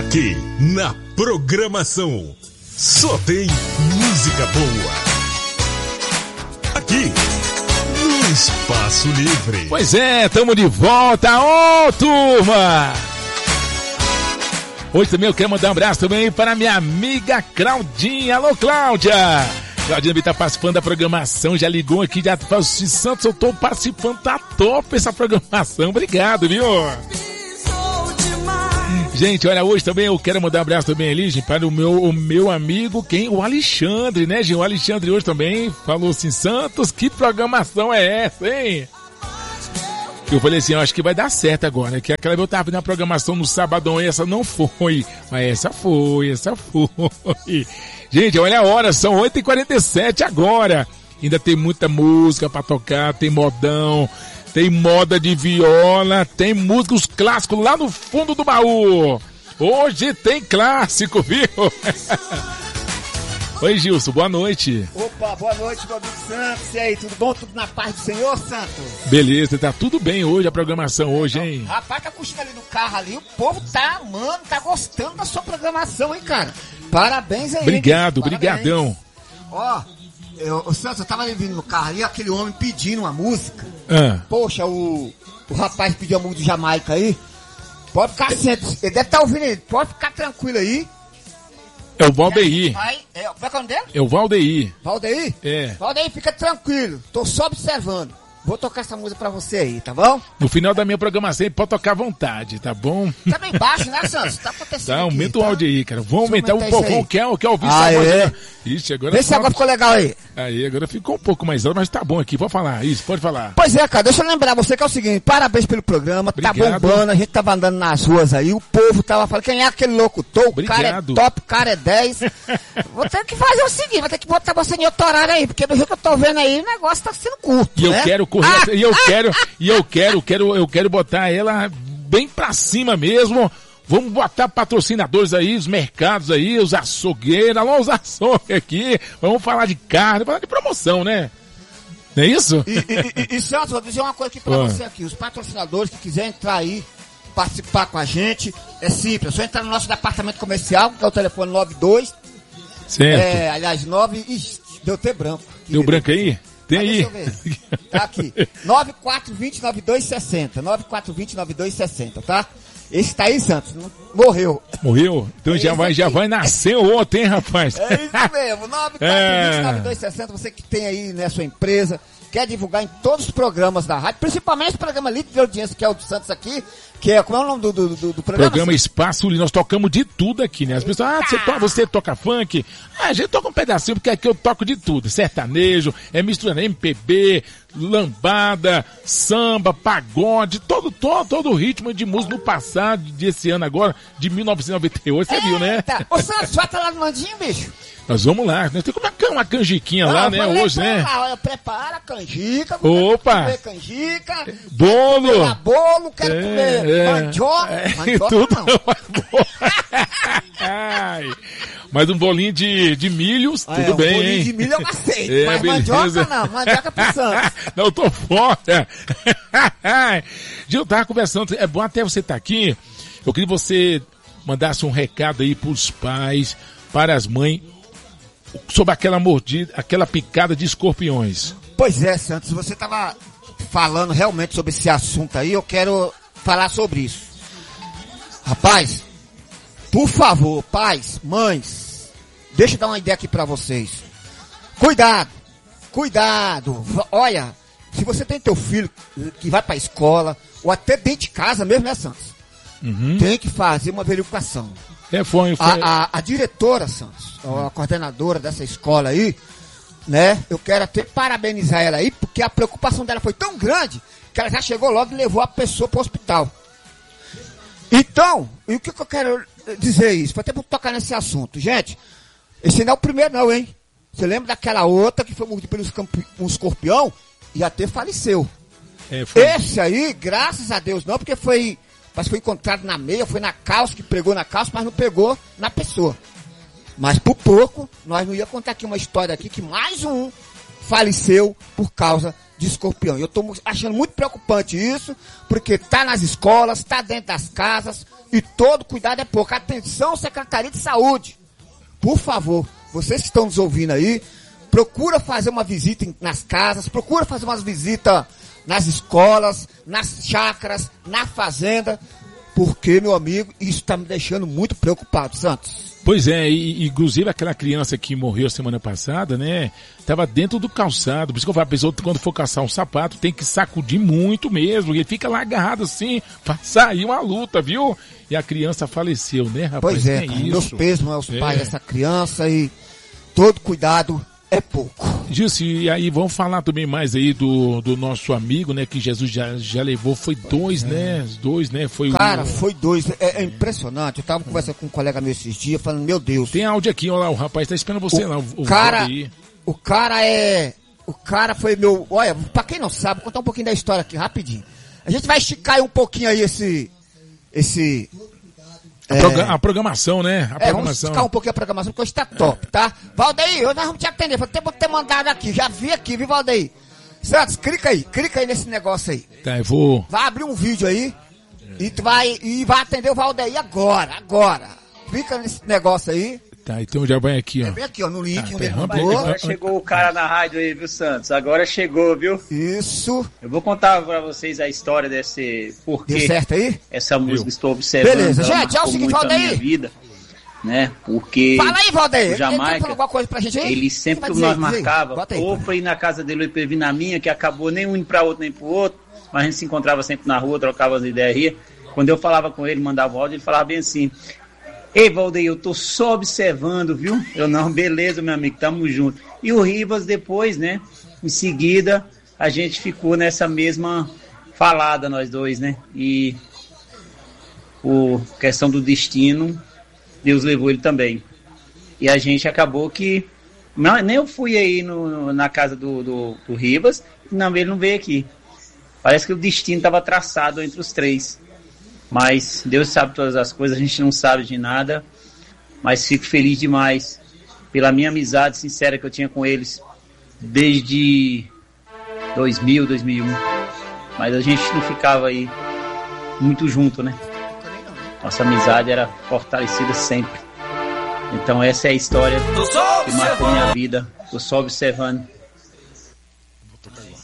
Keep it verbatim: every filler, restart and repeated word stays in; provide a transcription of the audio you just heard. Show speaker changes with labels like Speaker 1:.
Speaker 1: Aqui, na programação, só tem música boa. Aqui, no Espaço Livre.
Speaker 2: Pois é, tamo de volta, ô turma! Hoje também eu quero mandar um abraço também para minha amiga Claudinha. Alô, Cláudia! Claudinha também tá participando da programação, já ligou aqui, já falou assim, Santos, eu tô participando, tá top essa programação, obrigado, viu? Gente, olha, hoje também eu quero mandar um abraço também ali, gente, para o meu, o meu amigo, quem? O Alexandre, né, gente? O Alexandre hoje também falou assim, Santos, que programação é essa, hein? Eu falei assim, eu acho que vai dar certo agora, que aquela vez eu tava vendo a programação no sabadão e essa não foi, mas essa foi, essa foi. Gente, olha a hora, são oito e quarenta e sete agora, ainda tem muita música pra tocar, tem modão, tem moda de viola, tem músicos clássicos lá no fundo do baú. Hoje tem clássico, viu? Oi, Gilson, boa noite.
Speaker 3: Opa, boa noite, meu amigo Santos. E aí, tudo bom? Tudo na paz do Senhor, Santos?
Speaker 2: Beleza, tá tudo bem hoje, a programação hoje, hein?
Speaker 3: Rapaz, tá curtindo ali no carro ali, o povo tá amando, tá gostando da sua programação, hein, cara? Parabéns aí.
Speaker 2: Obrigado, brigadão.
Speaker 3: Ó, eu, o Santos, eu tava ali vindo no carro ali, aquele homem pedindo uma música.
Speaker 2: Ah.
Speaker 3: Poxa, o, o rapaz pediu a música do Jamaica aí. Pode ficar ciente, ele deve estar tá ouvindo ele, pode ficar tranquilo aí.
Speaker 2: É o Valdeir.
Speaker 3: Vai, é, como é que é o nome dele?
Speaker 2: É o Valdeir.
Speaker 3: Valdeir?
Speaker 2: É.
Speaker 3: Valdeir, fica tranquilo, tô só observando. Vou tocar essa música pra você aí, tá bom?
Speaker 2: No final da minha programação, pode tocar à vontade, tá bom?
Speaker 3: Tá bem baixo, né, Santos? Tá acontecendo
Speaker 2: Tá, aumenta
Speaker 3: aqui,
Speaker 2: o
Speaker 3: tá?
Speaker 2: áudio aí, cara. Vamos aumentar um pouco. Quer, quer ouvir
Speaker 3: ah,
Speaker 2: essa
Speaker 3: é?
Speaker 2: voz? Ixi, agora...
Speaker 3: Vê se agora ficou legal aí.
Speaker 2: Aí, agora ficou um pouco mais alto, mas tá bom aqui. Pode falar, isso, pode falar.
Speaker 3: Pois é, cara, deixa eu lembrar você que é o seguinte, parabéns pelo programa,
Speaker 2: Obrigado.
Speaker 3: Tá bombando, a gente tava andando nas ruas aí, o povo tava falando, quem é aquele locutor? O
Speaker 2: Obrigado.
Speaker 3: cara é top, o cara é dez. Vou ter que fazer o seguinte, vou ter que botar você em outro horário aí, porque do jeito que eu tô vendo aí, o negócio tá sendo curto,
Speaker 2: E
Speaker 3: né?
Speaker 2: eu quero correr,
Speaker 3: Ah,
Speaker 2: e eu
Speaker 3: ah,
Speaker 2: quero, e eu quero, quero, eu quero botar ela bem pra cima mesmo. Vamos botar patrocinadores aí, os mercados aí, os açougueiros, alô, os açougues aqui. Vamos falar de carne, falar de promoção, né? Não é isso?
Speaker 3: E, e, e, e Santos, vou dizer uma coisa aqui pra
Speaker 2: Ah.
Speaker 3: você aqui, os patrocinadores que quiserem entrar aí, participar com a gente, é simples, é só entrar no nosso departamento comercial, que é o telefone nove dois,
Speaker 2: Certo.
Speaker 3: é, aliás, nove, ixi, deu até branco.
Speaker 2: Deu branco aí? Tem
Speaker 3: Ah,
Speaker 2: aí.
Speaker 3: deixa eu ver. Tá aqui. nove quatro dois zero, nove dois seis zero. nove quatro dois zero, nove dois seis zero, tá? Esse tá aí, Santos. Não- Morreu.
Speaker 2: Morreu? Então
Speaker 3: É
Speaker 2: já
Speaker 3: isso
Speaker 2: vai, já
Speaker 3: aqui.
Speaker 2: vai nascer outro, hein, rapaz?
Speaker 3: É isso mesmo. nove quatro dois zero, nove dois seis zero. Você que tem aí, né, sua empresa, quer divulgar em todos os programas da rádio, principalmente o programa líder de audiência, que é o do Santos aqui, que é, como é o nome do, do, do, do programa?
Speaker 2: Programa Espaço Livre, nós tocamos de tudo aqui, né? As pessoas, ah, você, to- você toca funk? Ah, a gente toca um pedacinho, porque aqui eu toco de tudo. Sertanejo, é misturando M P B, lambada, samba, pagode, todo, todo, todo o ritmo de música do passado, desse ano agora, de mil novecentos e noventa e oito, você viu, né?
Speaker 3: Eita. Ô, Santos, vai estar lá no Landinho, bicho?
Speaker 2: Nós vamos lá, nós temos uma, can- uma canjiquinha lá,
Speaker 3: Ah,
Speaker 2: né,
Speaker 3: vai
Speaker 2: hoje, né?
Speaker 3: preparar, olha, prepara a canjica.
Speaker 2: Opa.
Speaker 3: Quero comer canjica.
Speaker 2: Bolo!
Speaker 3: Quero bolo, quero
Speaker 2: É,
Speaker 3: comer
Speaker 2: é.
Speaker 3: mandioca.
Speaker 2: É,
Speaker 3: Mandioca
Speaker 2: tudo
Speaker 3: não.
Speaker 2: Ai, mas um bolinho de, de milhos,
Speaker 3: Ah,
Speaker 2: tudo
Speaker 3: é, um
Speaker 2: bem,
Speaker 3: bolinho
Speaker 2: hein?
Speaker 3: de milho eu aceito,
Speaker 2: É,
Speaker 3: mas
Speaker 2: beleza.
Speaker 3: mandioca não, mandioca pro Santos.
Speaker 2: Não, eu tô fora. Gil, eu tava conversando, é bom até você estar aqui. Eu queria que você mandasse um recado aí pros pais, para as mães, sobre aquela mordida, aquela picada de escorpiões.
Speaker 3: Pois é, Santos, você tava falando realmente sobre esse assunto aí, eu quero falar sobre isso. Rapaz, por favor, pais, mães, deixa eu dar uma ideia aqui pra vocês. Cuidado, cuidado, va- olha, se você tem teu filho que vai pra escola, ou até dentro de casa mesmo, né, Santos?
Speaker 2: Uhum.
Speaker 3: Tem que fazer uma verificação.
Speaker 2: É, foi, foi.
Speaker 3: A, a, a diretora, Santos, a coordenadora dessa escola aí, né? Eu quero até parabenizar ela aí, porque a preocupação dela foi tão grande que ela já chegou logo e levou a pessoa pro hospital. Então, e o que, que eu quero dizer isso? Foi até pra tocar nesse assunto. Gente, esse não é o primeiro não, hein? Você lembra daquela outra que foi mordida pelo escampi- um escorpião e até faleceu.
Speaker 2: É, foi.
Speaker 3: Esse aí, graças a Deus não, porque foi, mas foi encontrado na meia, foi na calça, que pregou na calça, mas não pegou na pessoa. Mas por pouco, nós não ia contar aqui uma história aqui que mais um faleceu por causa de escorpião. Eu estou achando muito preocupante isso, porque tá nas escolas, tá dentro das casas, e todo cuidado é pouco. Atenção, Secretaria de Saúde, por favor, vocês que estão nos ouvindo aí, procura fazer uma visita nas casas, procura fazer uma visita nas escolas, nas chácaras, na fazenda, porque, meu amigo, isso está me deixando muito preocupado, Santos.
Speaker 2: Pois é, e, inclusive aquela criança que morreu semana passada, né, tava dentro do calçado, por isso que eu falo, a pessoa quando for caçar um sapato tem que sacudir muito mesmo, e ele fica lá agarrado assim, pra sair uma luta, viu? E a criança faleceu, né, rapaz?
Speaker 3: Pois é,
Speaker 2: é
Speaker 3: cara,
Speaker 2: isso.
Speaker 3: meus pésimos aos
Speaker 2: É.
Speaker 3: pais dessa criança e todo cuidado é pouco.
Speaker 2: Gilson, e aí vamos falar também mais aí do, do nosso amigo, né, que Jesus já, já levou, foi dois, né, dois, né, foi
Speaker 3: Cara,
Speaker 2: o...
Speaker 3: foi dois, é, é impressionante, eu tava conversando com um colega meu esses dias, falando, meu Deus,
Speaker 2: Tem áudio aqui, olha lá, o rapaz tá esperando você
Speaker 3: o
Speaker 2: lá. O, o
Speaker 3: cara,
Speaker 2: aí.
Speaker 3: o cara é, o cara foi meu, olha, pra quem não sabe, vou contar um pouquinho da história aqui, rapidinho. A gente vai esticar aí um pouquinho aí esse, esse...
Speaker 2: A,
Speaker 3: é,
Speaker 2: proga- a programação, né, a
Speaker 3: É, vamos
Speaker 2: programação.
Speaker 3: esticar um pouquinho a programação, porque hoje tá top, tá? Valdeir, hoje nós vamos te atender. Vou ter, vou ter mandado aqui, já vi aqui, viu, Valdeir? Santos, clica aí, clica aí nesse negócio aí.
Speaker 2: Tá, eu vou...
Speaker 3: Vai abrir um vídeo aí e tu vai, e vai atender o Valdeir agora, agora. Clica nesse negócio aí.
Speaker 2: Tá, então já vai aqui, ó.
Speaker 3: Vem aqui, ó, no link
Speaker 2: Tá,
Speaker 3: onde ele
Speaker 2: tá,
Speaker 3: mandou.
Speaker 4: Agora chegou o cara na rádio aí, viu, Santos? Agora chegou, viu?
Speaker 3: Isso.
Speaker 4: Eu vou contar pra vocês a história desse
Speaker 3: Deu
Speaker 4: porquê
Speaker 3: certo aí?
Speaker 4: essa música estou observando.
Speaker 3: Beleza,
Speaker 4: ela
Speaker 3: gente, é o
Speaker 4: marcou
Speaker 3: seguinte,
Speaker 4: muito a
Speaker 3: Valdeir.
Speaker 4: minha vida, né? Porque
Speaker 3: Fala aí, Valdeir.
Speaker 4: o
Speaker 3: Ele quer falar
Speaker 4: Jamaica,
Speaker 3: alguma coisa pra gente aí?
Speaker 4: ele sempre
Speaker 3: Vai
Speaker 4: que
Speaker 3: dizer
Speaker 4: nós
Speaker 3: aí, diz aí.
Speaker 4: marcava,
Speaker 3: Bota aí.
Speaker 4: ou pra ir na casa dele ou pra vir na minha, que acabou nem um indo pra outro nem pro outro, mas a gente se encontrava sempre na rua, trocava as ideias aí. Quando eu falava com ele, mandava o áudio, ele falava bem assim: ei, Valdeir, eu tô só observando, viu? Eu não, beleza, meu amigo, tamo junto. E o Rivas depois, né? Em seguida, a gente ficou nessa mesma falada, nós dois, né? E o questão do destino, Deus levou ele também. E a gente acabou que... Não, nem eu fui aí no, na casa do, do, do Rivas, não, ele não veio aqui. Parece que o destino estava traçado entre os três. Mas Deus sabe todas as coisas, a gente não sabe de nada, mas fico feliz demais pela minha amizade sincera que eu tinha com eles desde dois mil, dois mil e um. Mas a gente não ficava aí muito junto, né? Nossa amizade era fortalecida sempre. Então essa é a história que marcou minha vida. Eu só observando.